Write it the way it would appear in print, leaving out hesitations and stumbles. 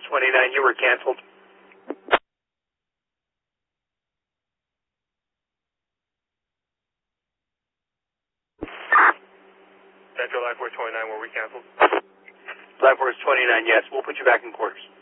29, you were canceled. Central Life Force 29, were we canceled? Life Force 29, yes. We'll put you back in quarters.